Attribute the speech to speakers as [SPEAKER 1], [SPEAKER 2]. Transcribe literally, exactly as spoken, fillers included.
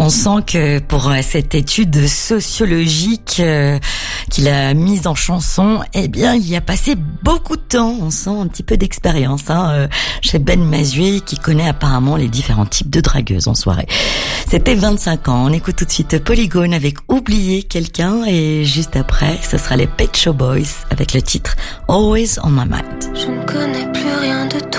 [SPEAKER 1] On sent que pour cette étude sociologique euh, qu'il a mise en chanson, eh bien, il y a passé beaucoup de temps. On sent un petit peu d'expérience hein, euh, chez Ben Mazué, qui connaît apparemment les différents types de dragueuses en soirée. C'était vingt-cinq ans. On écoute tout de suite Polygone avec Oublier quelqu'un, et juste après, ce sera les Pet Shop Boys avec le titre Always on My Mind.
[SPEAKER 2] Je ne connais plus rien de toi.